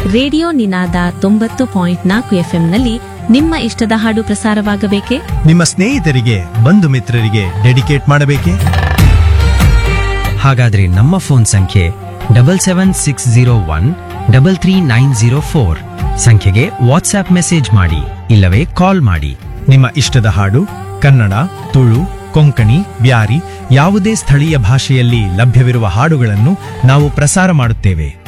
Radio ನಿನಾದ 90.4 ಎಫ್ಎಂನಲ್ಲಿ ನಿಮ್ಮ ಇಷ್ಟದ ಹಾಡು ಪ್ರಸಾರವಾಗಬೇಕೇ? ನಿಮ್ಮ ಸ್ನೇಹಿತರಿಗೆ ಬಂಧು ಮಿತ್ರರಿಗೆ ಡೆಡಿಕೇಟ್ ಮಾಡಬೇಕೇ? ಹಾಗಾದ್ರೆ ನಮ್ಮ ಫೋನ್ ಸಂಖ್ಯೆ 7760133904 ಸಂಖ್ಯೆಗೆ ವಾಟ್ಸ್ಆಪ್ ಮೆಸೇಜ್ ಮಾಡಿ ಇಲ್ಲವೇ ಕಾಲ್ ಮಾಡಿ. ನಿಮ್ಮ ಇಷ್ಟದ ಹಾಡು ಕನ್ನಡ, ತುಳು, ಕೊಂಕಣಿ, ಬ್ಯಾರಿ ಯಾವುದೇ ಸ್ಥಳೀಯ ಭಾಷೆಯಲ್ಲಿ ಲಭ್ಯವಿರುವ ಹಾಡುಗಳನ್ನು ನಾವು ಪ್ರಸಾರ ಮಾಡುತ್ತೇವೆ.